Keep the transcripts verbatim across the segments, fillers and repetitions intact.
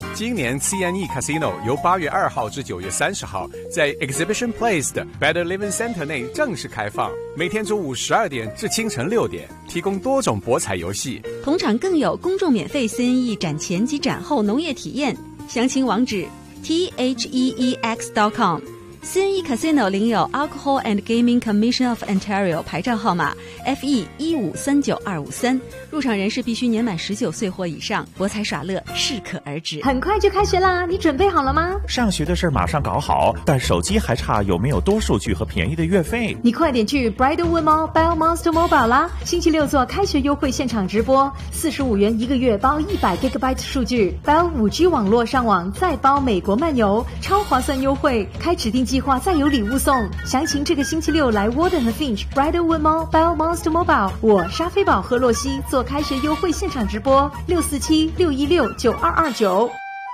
今年 C N E Casino 由八月二号至九月三十号在 Exhibition Place 的 Better Living Center 内正式开放，每天中午十二点至清晨六点，提供多种博彩游戏。 同场更有公众免费 C N E 展前及展后农业体验，详情网址 T H E E X dot com。C N E Casino 领有 Alcohol and Gaming Commission of Ontario 牌照号码 F E 一五三九二五三，入场人士必须年满十九岁或以上，博彩耍乐适可而止。 很快就开学啦，你准备好了吗？ 上学的事马上搞好，但手机还差有没有多数据和便宜的月费？ 你快点去 Bridalwood Mall Bell Monster Mobile 啦！星期六做开学优惠现场直播，四十五元一个月包一百 gigabyte 数据 ，Bell 五 G 网络上网再包美国漫游，超划算优惠！开指定计划再有礼物送。详情这个星期六来 Warden 和 Finch Bridalwood Mall Bell Monster Mobile， 我沙菲宝和洛西做开学优惠现场直播，六四七六一六九二二九。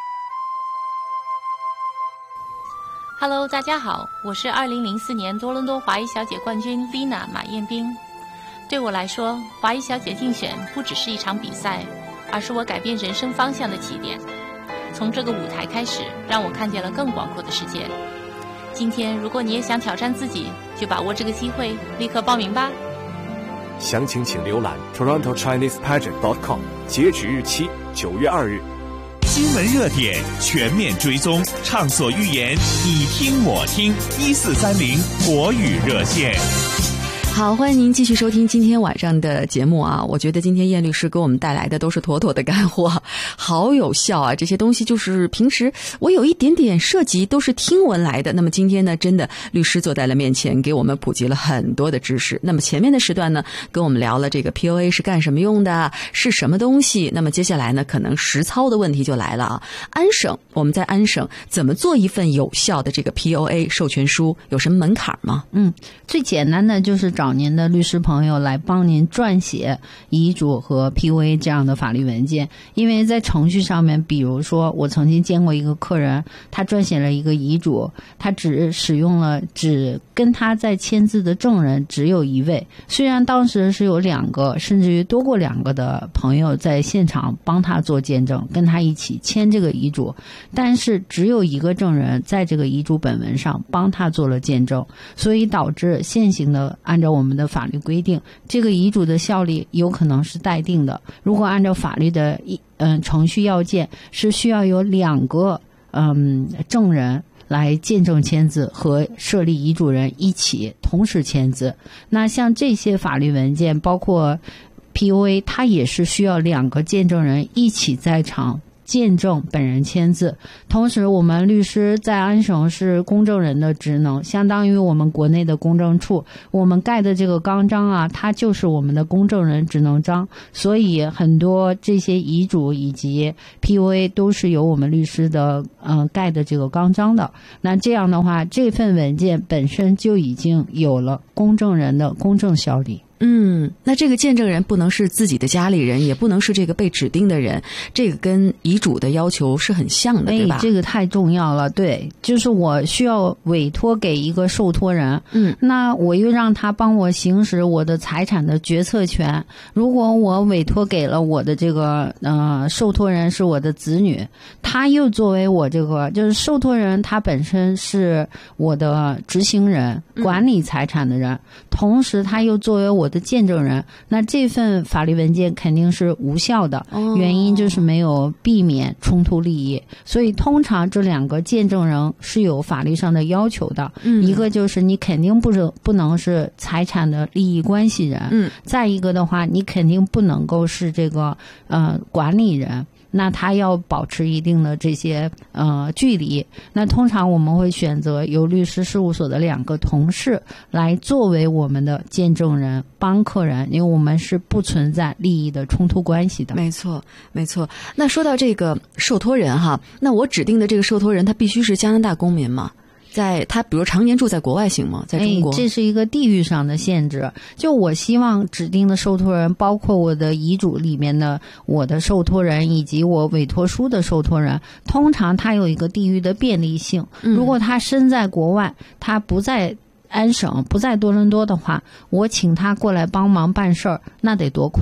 Hello， 大家好，我是二零零四年多伦多华裔小姐冠军 Lina 马彦斌。对我来说，华裔小姐竞选不只是一场比赛，而是我改变人生方向的起点。从这个舞台开始，让我看见了更广阔的世界。今天，如果你也想挑战自己，就把握这个机会，立刻报名吧。 详情请浏览 Toronto Chinese Pageant dot com， 截止日期九月二日。 新闻热点全面追踪，畅所欲言，你听我听，一四三零国语热线。 好，欢迎您继续收听今天晚上的节目啊！我觉得今天燕律师给我们带来的都是妥妥的干货，好有效啊！这些东西就是平时我有一点点涉及，都是听闻来的。那么今天呢，真的律师坐在了面前，给我们普及了很多的知识。那么前面的时段呢，跟我们聊了这个 P U A 是干什么用的，是什么东西。那么接下来呢，可能实操的问题就来了啊！安省，我们在安省怎么做一份有效的这个 P U A 授权书？有什么门槛吗？ 嗯，最简单的就是找您的律师朋友来帮您撰写遗嘱和 P U A 这样的法律文件。因为在程序上面，比如说我曾经见过一个客人，他撰写了一个遗嘱，他只使用了只跟他在签字的证人只有一位，虽然当时是有两个甚至于多过两个的朋友在现场帮他做见证，跟他一起签这个遗嘱，但是只有一个证人在这个遗嘱本文上帮他做了见证，所以导致现行的按照我们的法律规定，这个遗嘱的效力有可能是待定的。如果按照法律的嗯、呃、程序要件，是需要有两个嗯证人来见证签字和设立遗嘱人一起同时签字。那像这些法律文件，包括 P U A， 它也是需要两个见证人一起在场见证本人签字。同时我们律师在安省是公证人的职能，相当于我们国内的公证处，我们盖的这个纲章啊，它就是我们的公证人职能章，所以很多这些遗嘱以及 P U A 都是由我们律师的呃盖的这个纲章的。那这样的话，这份文件本身就已经有了公证人的公证效力。 嗯，那这个见证人不能是自己的家里人，也不能是这个被指定的人，这个跟遗嘱的要求是很像的，对吧？ 哎，这个太重要了。对，就是我需要委托给一个受托人，嗯，那我又让他帮我行使我的财产的决策权。如果我委托给了我的这个呃受托人是我的子女，他又作为我这个就是受托人，他本身是我的执行人，管理财产的人，嗯，同时他又作为我的见证人，那这份法律文件肯定是无效的，哦，原因就是没有避免冲突利益。所以通常这两个见证人是有法律上的要求的，嗯，一个就是你肯定不是不能是财产的利益关系人，嗯，再一个的话，你肯定不能够是这个呃管理人。那他要保持一定的这些呃距离。那通常我们会选择由律师事务所的两个同事来作为我们的见证人，帮客人，因为我们是不存在利益的冲突关系的。 没错，没错。那说到这个受托人哈，那我指定的这个受托人他必须是加拿大公民吗？在他比如常年住在国外行吗？在中国， 哎，这是一个地域上的限制。就我希望指定的受托人，包括我的遗嘱里面的我的受托人以及我委托书的受托人，通常他有一个地域的便利性。如果他身在国外，他不在安省，不在多伦多的话，我请他过来帮忙办事儿，那得多困难。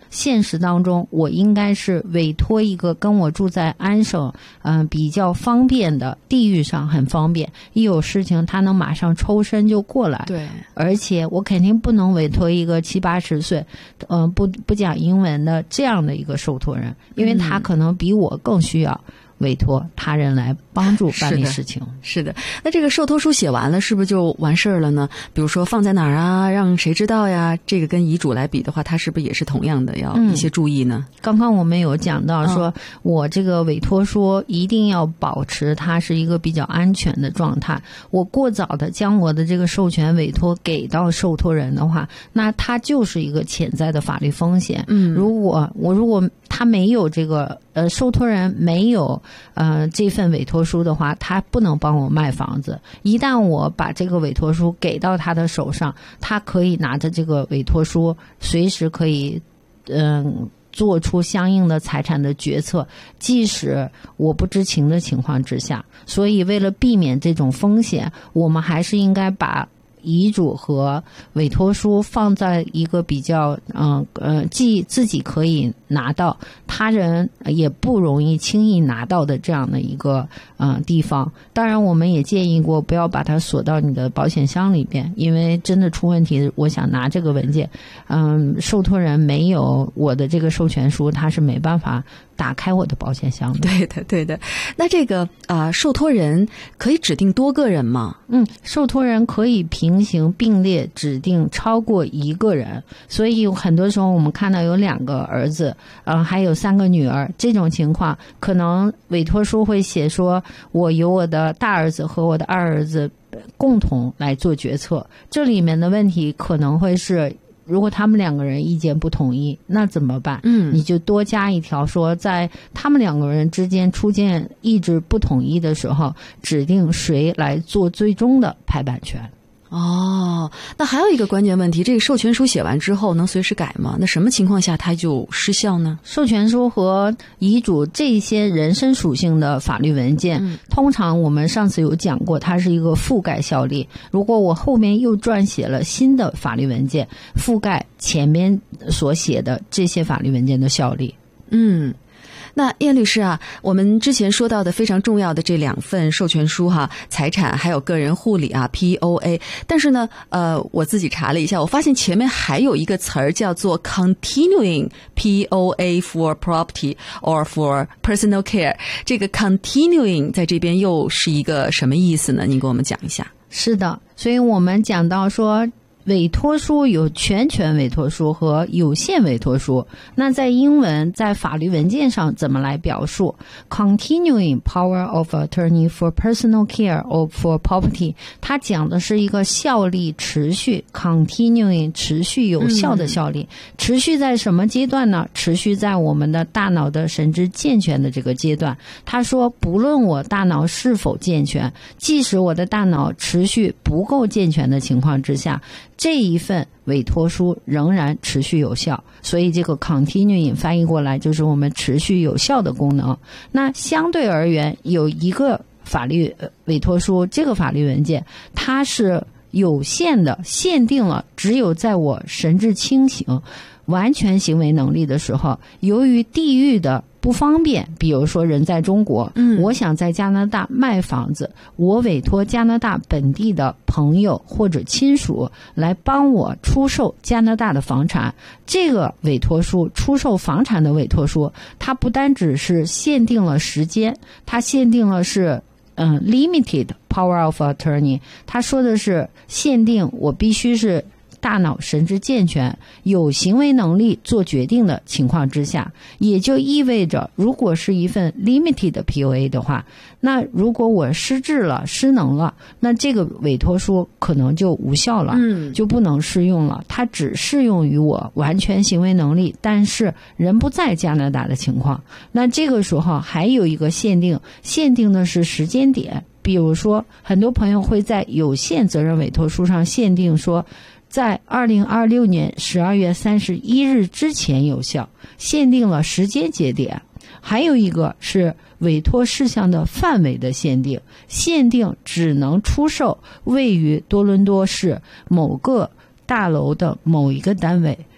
现实当中我应该是委托一个跟我住在安省嗯、呃、比较方便的，地域上很方便，一有事情他能马上抽身就过来。 对， 而且我肯定不能委托一个七八十岁嗯、呃、不不讲英文的这样的一个受托人，因为他可能比我更需要委托他人来帮助办理事情。 是的，是的。那这个受托书写完了是不是就完事儿了呢？比如说放在哪儿啊，让谁知道呀？这个跟遗嘱来比的话，它是不是也是同样的要一些注意呢？ 嗯、刚刚我们有讲到说、嗯、我这个委托书一定要保持它是一个比较安全的状态。我过早的将我的这个授权委托给到受托人的话，那它就是一个潜在的法律风险。嗯，如果我如果他没有这个呃受托人没有呃这份委托书的话，他不能帮我卖房子。一旦我把这个委托书给到他的手上，他可以拿着这个委托书随时可以嗯、呃、做出相应的财产的决策，即使我不知情的情况之下。所以为了避免这种风险，我们还是应该把遗嘱和委托书放在一个比较嗯 呃, 呃既自己可以拿到，他人也不容易轻易拿到的这样的一个呃地方。当然我们也建议过不要把它锁到你的保险箱里边，因为真的出问题我想拿这个文件，嗯受托人没有我的这个授权书，他是没办法打开我的保险箱的。 对的对的。那这个啊、呃、受托人可以指定多个人吗？ 嗯受托人可以平行并列指定超过一个人，所以很多时候我们看到有两个儿子呃还有三个女儿，这种情况可能委托书会写说我由我的大儿子和我的二儿子共同来做决策。这里面的问题可能会是如果他们两个人意见不统一，那怎么办？嗯，你就多加一条说，在他们两个人之间出现意志不统一的时候，指定谁来做最终的拍板权。 哦，那还有一个关键问题，这个授权书写完之后能随时改吗？那什么情况下它就失效呢？ 授权书和遗嘱这些人身属性的法律文件、嗯、通常我们上次有讲过，它是一个覆盖效力。如果我后面又撰写了新的法律文件，覆盖前面所写的这些法律文件的效力。 嗯，那燕律师啊，我们之前说到的非常重要的这两份授权书哈，财产还有个人护理啊 P O A， 但是呢呃我自己查了一下，我发现前面还有一个词儿叫做 continuing P O A for property or for personal care， 这个 continuing 在这边又是一个什么意思呢？您给我们讲一下。 是的，所以我们讲到说委托书有全权委托书和有限委托书，那在英文在法律文件上怎么来表述？ Continuing power of attorney for personal care or for property， 它讲的是一个效力持续， Continuing 持续有效的效力、嗯、持续在什么阶段呢？持续在我们的大脑的神志健全的这个阶段。他说不论我大脑是否健全，即使我的大脑持续不够健全的情况之下，这一份委托书仍然持续有效。所以这个 continuing 翻译过来就是我们持续有效的功能。那相对而言有一个法律委托书，这个法律文件它是有限的，限定了只有在我神志清醒完全行为能力的时候，由于地域的不方便，比如说人在中国，嗯，我想在加拿大卖房子，我委托加拿大本地的朋友或者亲属来帮我出售加拿大的房产。这个委托书，出售房产的委托书，它不单只是限定了时间，它限定了是嗯 limited power of attorney， 它说的是限定我必须是大脑神志健全，有行为能力做决定的情况之下。也就意味着如果是一份 limited 的 P O A 的话，那如果我失智了失能了，那这个委托书可能就无效了，嗯，就不能适用了。它只适用于我完全行为能力但是人不在加拿大的情况。那这个时候还有一个限定，限定的是时间点。比如说很多朋友会在有限责任委托书上限定说在二零二六年十二月三十一日之前有效，限定了时间节点。还有一个是委托事项的范围的限定，限定只能出售位于多伦多市某个大楼的某一个单位，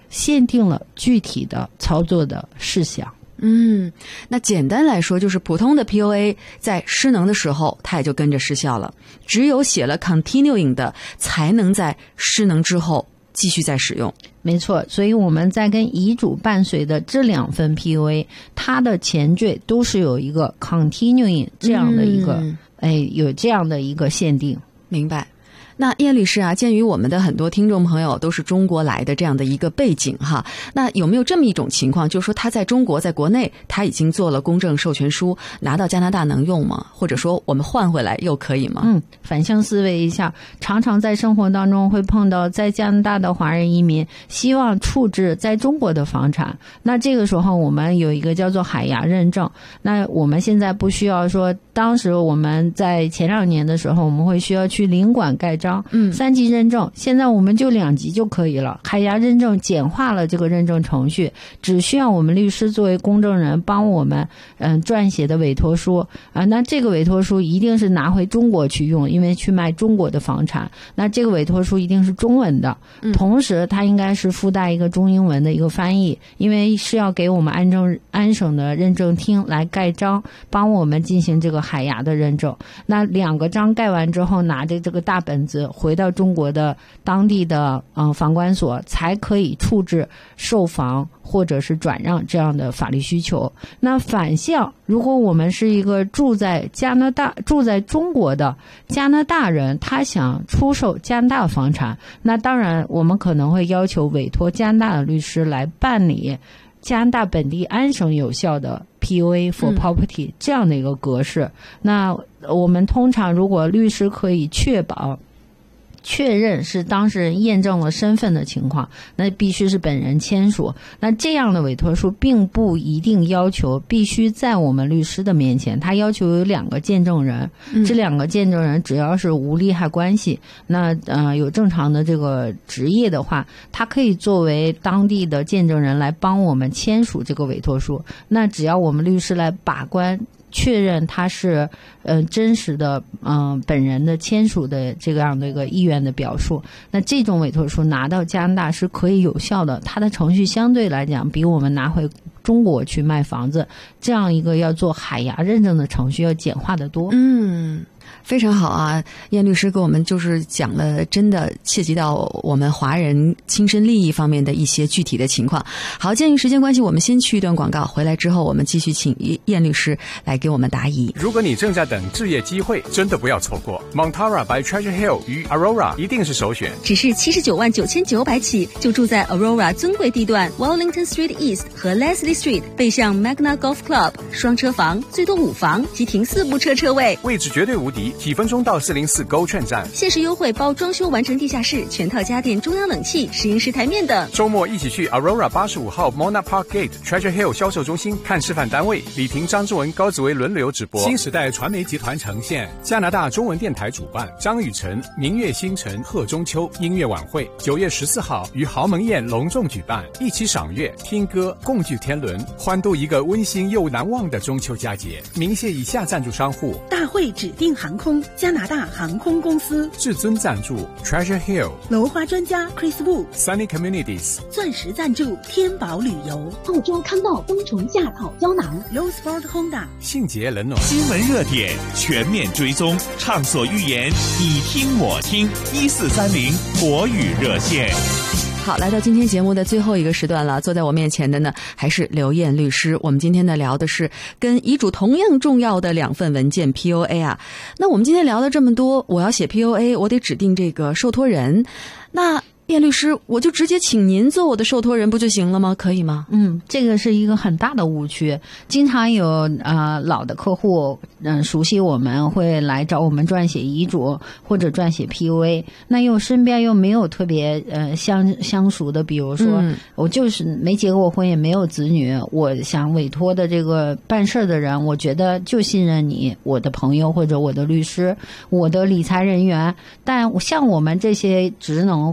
限定了具体的操作的事项。 嗯，那简单来说，就是普通的 P O A 在失能的时候，它也就跟着失效了。只有写了 continuing 的，才能在失能之后继续再使用。 没错，所以我们在跟遗嘱伴随的这两份 P O A， 它的前缀都是有一个 continuing 这样的一个，嗯、哎，有这样的一个限定。 明白。那叶律师啊，鉴于我们的很多听众朋友都是中国来的这样的一个背景哈，那有没有这么一种情况，就是说他在中国在国内他已经做了公证授权书，拿到加拿大能用吗？或者说我们换回来又可以吗？ 嗯，反向思维一下，常常在生活当中会碰到在加拿大的华人移民希望处置在中国的房产，那这个时候我们有一个叫做海牙认证，那我们现在不需要说，当时我们在前两年的时候我们会需要去领馆盖章，嗯，三级认证，现在我们就两级就可以了。海牙认证简化了这个认证程序，只需要我们律师作为公证人帮我们嗯撰写的委托书啊，那这个委托书一定是拿回中国去用，因为去卖中国的房产，那这个委托书一定是中文的，同时它应该是附带一个中英文的一个翻译，因为是要给我们安政安省的认证厅来盖章，帮我们进行这个海牙的认证。那两个章盖完之后，拿着这个大本子回到中国的当地的嗯房管所，才可以处置售房或者是转让这样的法律需求。那反向，如果我们是一个住在加拿大、住在中国的加拿大人，他想出售加拿大房产，那当然我们可能会要求委托加拿大的律师来办理加拿大本地安省有效的 P O A for property 这样的一个格式。嗯、那我们通常如果律师可以确保确认是当事人验证了身份的情况，那必须是本人签署。那这样的委托书并不一定要求必须在我们律师的面前，他要求有两个见证人，嗯、这两个见证人只要是无利害关系，那呃有正常的这个职业的话，他可以作为当地的见证人来帮我们签署这个委托书。那只要我们律师来把关，确认他是呃真实的嗯、呃、本人的签署的这个样的一个意愿的表述，那这种委托书拿到加拿大是可以有效的，它的程序相对来讲比我们拿回中国去卖房子这样一个要做海牙认证的程序要简化得多。 嗯，非常好啊，燕律师给我们就是讲了真的切及到我们华人亲身利益方面的一些具体的情况。好，鉴于时间关系，我们先去一段广告，回来之后我们继续请燕律师来给我们答疑。 如果你正在等置业机会，真的不要错过 Montara by Treasure Hill 与 Aurora 一定是首选。 只是七十九万九千九百起，就住在 Aurora 尊贵地段 Wellington Street East 和 Leslie Street， 背向 Magna Golf Club， 双车房，最多五房，即停四部车车位， 位置绝对无敌，几分钟到四零四勾券站， 限时优惠包装修完成地下室、全套家电、中央冷气、石英石台面等。 周末一起去 Aurora 八十五号 Mona Park Gate Treasure Hill 销售中心看示范单位，李平、张志文、高子维轮流直播。新时代传媒集团呈现，加拿大中文电台主办，张雨晨、明月星辰贺中秋音乐晚会，九月十四号于豪门宴隆重举办，一起赏月、听歌，共聚天伦，欢度一个温馨又难忘的中秋佳节。鸣谢以下赞助商户： 大会指定航空、加拿大航空公司， 至尊赞助 Treasure Hill， 楼花专家 Chris Wu， Sunny Communities， 钻石赞助天宝旅游， 澳洲康道冬虫夏草胶囊 ，Roseford Honda， 信捷冷暖。 新闻热点全面追踪，畅所欲言，你听我听，一四三零国语热线。 好，来到今天节目的最后一个时段了，坐在我面前的呢还是刘燕律师。我们今天呢聊的是跟遗嘱同样重要的两份文件 P O A 啊。那我们今天聊了这么多，我要写 P O A， 我得指定这个受托人。那燕律师，我就直接请您做我的受托人不就行了吗？可以吗？ 嗯，这个是一个很大的误区。经常有呃老的客户，嗯、呃，熟悉我们会来找我们撰写遗嘱或者撰写 P O A， 那又身边又没有特别呃相相熟的，比如说、嗯、我就是没结过婚也没有子女，我想委托的这个办事的人，我觉得就信任你，我的朋友或者我的律师，我的理财人员。但像我们这些职能或者职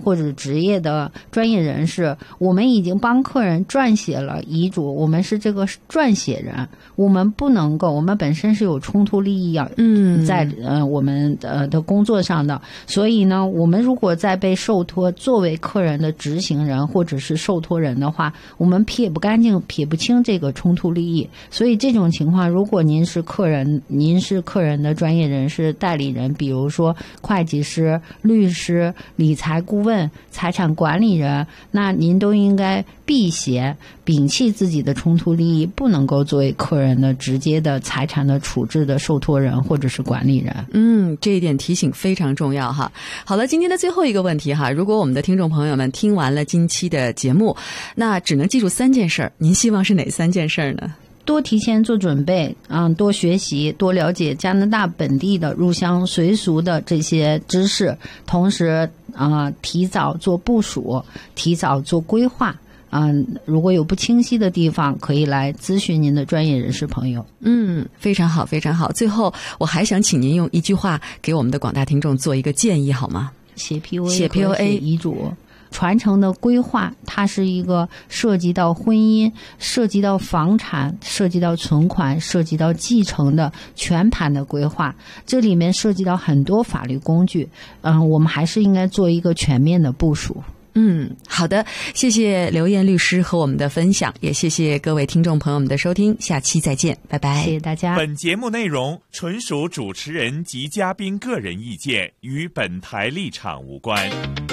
职业的专业人士，我们已经帮客人撰写了遗嘱，我们是这个撰写人，我们不能够，我们本身是有冲突利益要嗯在呃我们呃的工作上的，所以呢，我们如果在被受托作为客人的执行人或者是受托人的话，我们撇不干净、撇不清这个冲突利益。所以这种情况，如果您是客人，您是客人的专业人士代理人，比如说会计师、律师、理财顾问、财产管理人，那您都应该避嫌，摒弃自己的冲突利益，不能够作为客人的直接的财产的处置的受托人或者是管理人。 嗯，这一点提醒非常重要哈。好了，今天的最后一个问题哈，如果我们的听众朋友们听完了今期的节目，那只能记住三件事儿，您希望是哪三件事儿呢？ 多提前做准备，嗯，多学习，多了解加拿大本地的入乡随俗的这些知识，同时啊、呃，提早做部署，提早做规划。嗯，如果有不清晰的地方，可以来咨询您的专业人士朋友。 嗯，非常好，非常好。最后，我还想请您用一句话给我们的广大听众做一个建议，好吗？ 写 P O A， 写 P O A 遗嘱。传承的规划，它是一个涉及到婚姻、涉及到房产、涉及到存款、涉及到继承的全盘的规划。这里面涉及到很多法律工具，嗯，我们还是应该做一个全面的部署。 嗯，好的，谢谢刘燕律师和我们的分享，也谢谢各位听众朋友们的收听，下期再见，拜拜。 谢谢大家。 本节目内容纯属主持人及嘉宾个人意见，与本台立场无关。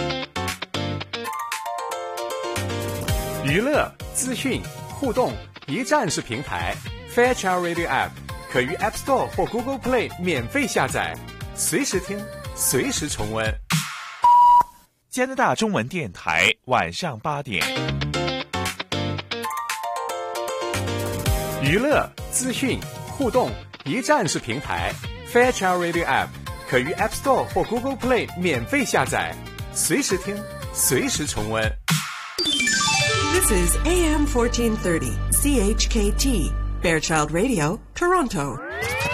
娱乐、资讯、互动一站式平台 Fairchild Radio App 可于 App Store 或 Google Play 免费下载，随时听，随时重温。 加拿大中文电台晚上八点。 娱乐、资讯、互动一站式平台 Fairchild Radio App 可于 App Store 或 Google Play 免费下载，随时听，随时重温。 This is A M fourteen thirty, C H K T, Fairchild Radio, Toronto.